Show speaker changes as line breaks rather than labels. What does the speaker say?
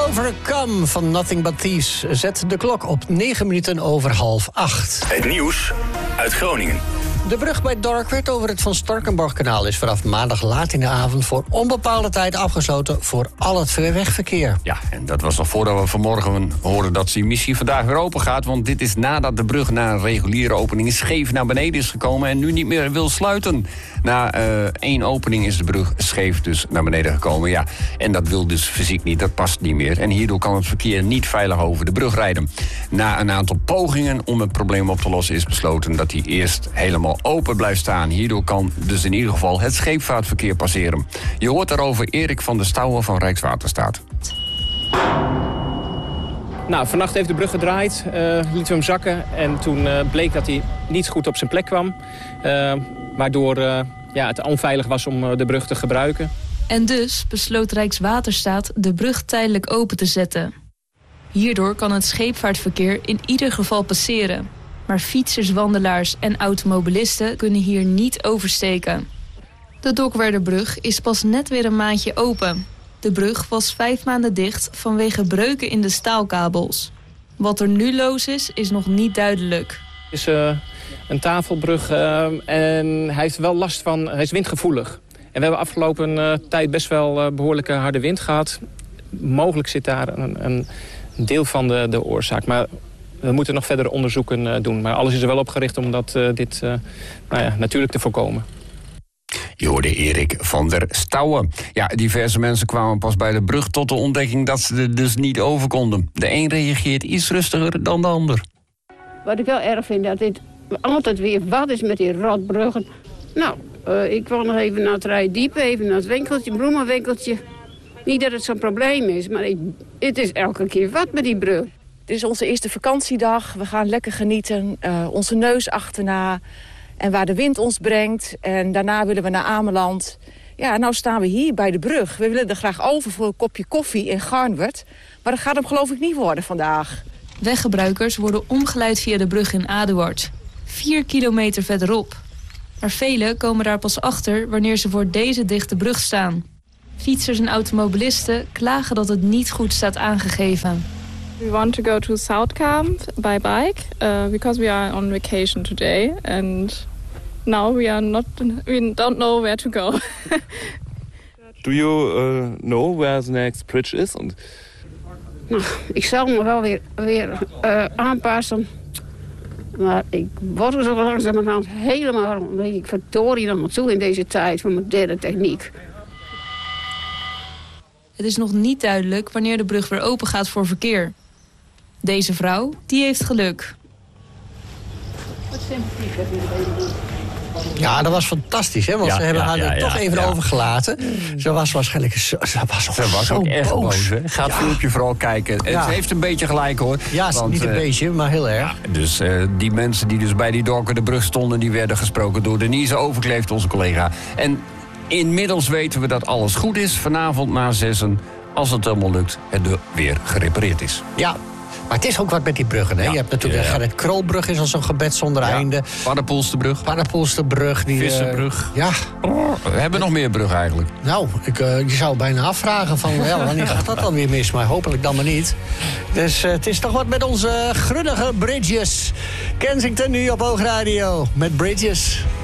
Overcome van Nothing But Thieves zet de klok op 9 minuten over 7:30.
Het nieuws uit Groningen.
De brug bij Dorkwerd over het Van Starkenborghkanaal is vanaf maandag laat in de avond voor onbepaalde tijd afgesloten voor al het wegverkeer.
Ja, en dat was nog voordat we vanmorgen hoorden dat die missie vandaag weer open gaat. Want dit is nadat de brug na een reguliere opening scheef naar beneden is gekomen en nu niet meer wil sluiten. Na 1 opening is de brug scheef dus naar beneden gekomen. Ja, en dat wil dus fysiek niet, dat past niet meer. En hierdoor kan het verkeer niet veilig over de brug rijden. Na een aantal pogingen om het probleem op te lossen is besloten dat hij eerst helemaal open blijft staan. Hierdoor kan dus in ieder geval het scheepvaartverkeer passeren. Je hoort daarover Erik van der Stouwen van Rijkswaterstaat.
Nou, vannacht heeft de brug gedraaid, lieten we hem zakken en toen bleek dat hij niet goed op zijn plek kwam. Waardoor het onveilig was om de brug te gebruiken.
En dus besloot Rijkswaterstaat de brug tijdelijk open te zetten. Hierdoor kan het scheepvaartverkeer in ieder geval passeren. Maar fietsers, wandelaars en automobilisten kunnen hier niet oversteken. De Dokwerderbrug is pas net weer een maandje open. De brug was 5 maanden dicht vanwege breuken in de staalkabels. Wat er nu los is nog niet duidelijk.
Het is een tafelbrug en hij heeft wel last van, hij is windgevoelig. En we hebben afgelopen tijd best wel behoorlijke harde wind gehad. Mogelijk zit daar een deel van de oorzaak, maar we moeten nog verder onderzoeken doen. Maar alles is er wel op gericht om dit natuurlijk te voorkomen.
Je hoorde Erik van der Stouwen. Ja, diverse mensen kwamen pas bij de brug tot de ontdekking dat ze er dus niet over konden. De een reageert iets rustiger dan de ander.
Wat ik wel erg vind, dat dit altijd weer wat is met die rotbruggen. Nou, ik wil nog even naar het Rijdiep, even naar het winkeltje, bloemenwinkeltje. Niet dat het zo'n probleem is, maar het is elke keer wat met die brug.
Dit is onze eerste vakantiedag. We gaan lekker genieten, onze neus achterna. En waar de wind ons brengt. En daarna willen we naar Ameland. Ja, nou staan we hier bij de brug. We willen er graag over voor een kopje koffie in Garnwerd. Maar dat gaat hem geloof ik niet worden vandaag.
Weggebruikers worden omgeleid via de brug in Aduard. 4 kilometer verderop. Maar velen komen daar pas achter wanneer ze voor deze dichte brug staan. Fietsers en automobilisten klagen dat het niet goed staat aangegeven.
We want to go to Southkamp by bike because we are on vacation today and now we don't know where to go.
Do you know where the next bridge is?
Nou, ik zal me wel weer aanpassen. Maar ik word er zo langzamerhand helemaal, ik verdorie dan maar toe in deze tijd van moderne techniek.
Het is nog niet duidelijk wanneer de brug weer open gaat voor verkeer. Deze vrouw, die heeft geluk.
Wat sympathiek dat jullie doen.
Ja, dat was fantastisch, hè? Want ze hebben haar er toch even overgelaten. Ze was waarschijnlijk ze was
ook echt
boos.
boos, hè? Ga het filmpje vooral kijken.
Ja.
Ze heeft een beetje gelijk, hoor.
Ja, want, niet een beetje, maar heel erg.
Ja, dus die mensen die dus bij die Dorkwerderbrug stonden, die werden gesproken door Denise Overkleeft, onze collega. En inmiddels weten we dat alles goed is. Vanavond na 6:00, als het allemaal lukt, het weer gerepareerd is.
Ja. Maar het is ook wat met die bruggen, hè?
Ja,
je hebt natuurlijk de Gerrit Krolbrug is al zo'n gebed zonder einde.
Paddepoelsterbrug. Visserbrug.
Ja.
We hebben nog meer bruggen eigenlijk.
Nou, je zou bijna afvragen van, wanneer gaat dat dan weer mis? Maar hopelijk dan maar niet. Dus het is toch wat met onze grunnige Bridges. Kensington nu op Hoogradio met Bridges.